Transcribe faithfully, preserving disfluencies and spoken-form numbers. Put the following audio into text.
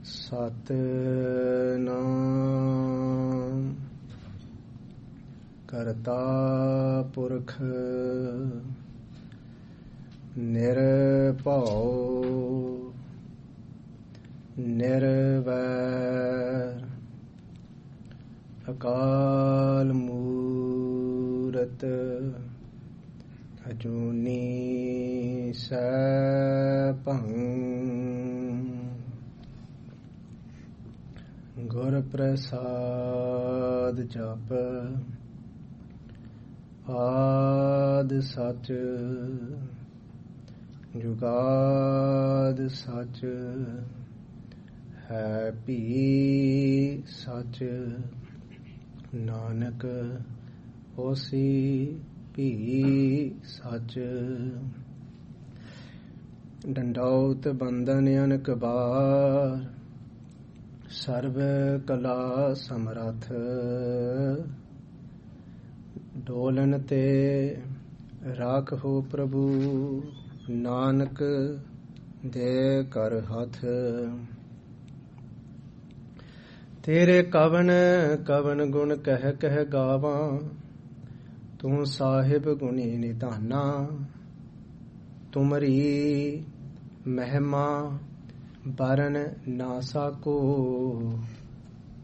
ਸਤਿਨਾਮ ਕਰਤਾ ਪੁਰਖ ਨਿਰਭਉ ਨਿਰਵੈਰ ਅਕਾਲ ਮੂਰਤ ਅਜੂਨੀ ਸੈਭੰ ਗੁਰ ਪ੍ਰਸਾਦ ਜਪ ਆਦਿ ਸਚ ਜੁਗਾਦ ਸਚ ਹੈ ਭੀ ਸਚ ਨਾਨਕ ਹੋਸੀ ਭੀ ਸਚ। ਡੰਡੌਤ ਬੰਧਨ ਅਨਕ ਬਾਰ ਸਰਬ ਕਲਾ ਸਮਰੱਥ ਡੋਲਨ ਤੇ ਰਾਖੋ ਪ੍ਰਭੂ ਨਾਨਕ ਦੇ ਕਰ ਹੱਥ। ਤੇਰੇ ਕਵਨ ਕਵਨ ਗੁਣ ਕਹਿ ਕਹਿ ਗਾਵਾਂ ਤੂੰ ਸਾਹਿਬ ਗੁਣੀ ਨਿਧਾਨਾ। ਤੁਮਰੀ ਮਹਿਮਾ ਬਰਨ ਨਾ ਸਕੋ